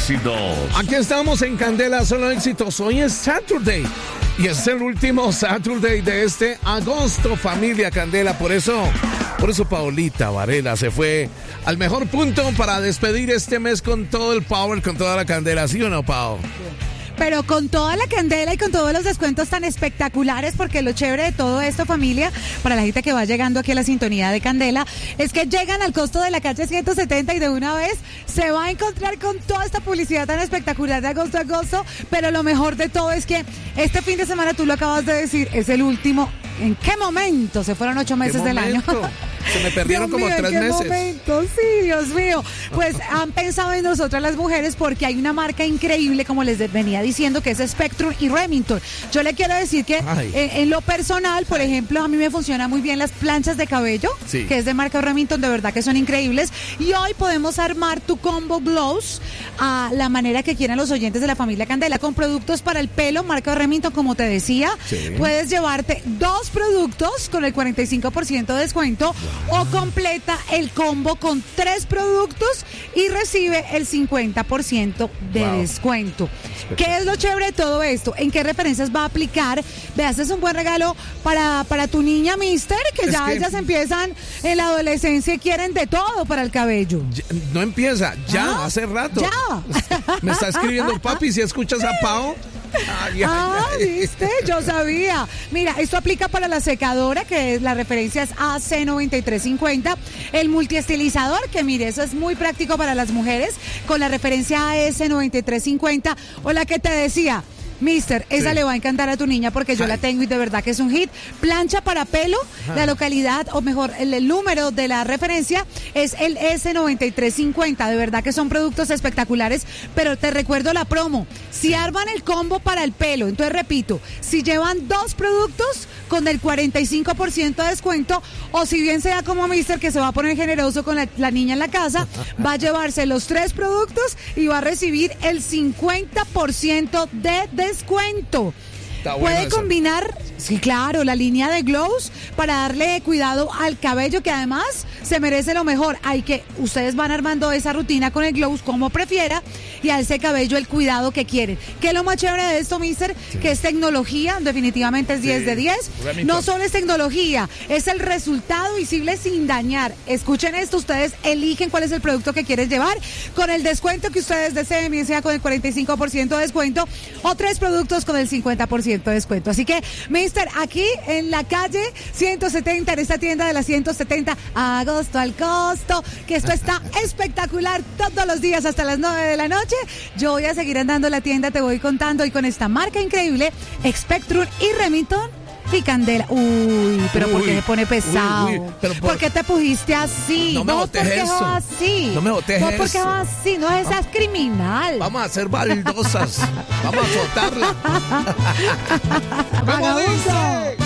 éxitos. Aquí estamos en Candela, solo éxitos. Hoy es Saturday y es el último Saturday de este agosto, familia Candela. Por eso Paolita Varela se fue al mejor punto para despedir este mes con todo el power, con toda la candela. ¿Sí o no, Pao? Pero con toda la candela y con todos los descuentos tan espectaculares, porque lo chévere de todo esto, familia, para la gente que va llegando aquí a la sintonía de Candela, es que llegan al costo de la calle 170 y de una vez se va a encontrar con toda esta publicidad tan espectacular de agosto a agosto, pero lo mejor de todo es que este fin de semana, tú lo acabas de decir, es el último. ¿En qué momento? Se fueron 8 meses del año. Se me perdieron como 3 meses. Momento? Sí, Dios mío. Pues han pensado en nosotras las mujeres porque hay una marca increíble, como les venía diciendo, que es Spectrum y Remington. Yo le quiero decir que en lo personal, por ejemplo, a mí me funcionan muy bien las planchas de cabello, que es de marca Remington, de verdad que son increíbles. Y hoy podemos armar tu combo glows a la manera que quieran los oyentes de la familia Candela, con productos para el pelo, marca Remington, como te decía. Sí. Puedes llevarte 2 productos con el 45% de descuento, o completa el combo con 3 productos y recibe el 50% de descuento. ¿Qué es lo chévere de todo esto? ¿En qué referencias va a aplicar? Veas, es un buen regalo para tu niña, mister, que ya ellas empiezan en la adolescencia y quieren de todo para el cabello. No empieza, hace rato. Ya. Me está escribiendo papi, si escuchas a Pao. ¿Viste? Yo sabía. Mira, esto aplica para la secadora, que la referencia es AC9350. El multiestilizador, que mire, eso es muy práctico para las mujeres, con la referencia AS9350. O la que te decía, mister, esa le va a encantar a tu niña porque yo la tengo y de verdad que es un hit. Plancha para pelo, la localidad, o mejor, el número de la referencia es el S9350. De verdad que son productos espectaculares, pero te recuerdo la promo. Si arman el combo para el pelo, entonces repito, si llevan 2 productos con el 45% de descuento, o si bien sea como mister, que se va a poner generoso con la niña en la casa, va a llevarse los 3 productos y va a recibir el 50% de descuento. Puede combinar, sí, claro, la línea de glows para darle cuidado al cabello, que además se merece lo mejor. Ustedes van armando esa rutina con el glows como prefiera, y a ese cabello el cuidado que quieren. ¿Qué es lo más chévere de esto, mister? Que es tecnología, definitivamente es 10 de 10. No solo es tecnología, es el resultado visible sin dañar. Escuchen esto, ustedes eligen cuál es el producto que quieren llevar, con el descuento que ustedes deseen, bien sea con el 45% de descuento, o 3 productos con el 50% de descuento. Así que, mister, aquí en la calle 170, en esta tienda de la 170, agosto al costo, que esto está espectacular todos los días hasta las 9 de la noche. Yo voy a seguir andando en la tienda, te voy contando, y con esta marca increíble, Spectrum y Remington y Candela. Pero ¿por qué se pone pesado? ¿Por qué te pusiste así? No me botes eso. Así. No me botes eso. ¿Por qué vas así? No, esa es criminal. Vamos a hacer baldosas. Vamos a azotarla. ¿Cómo dice?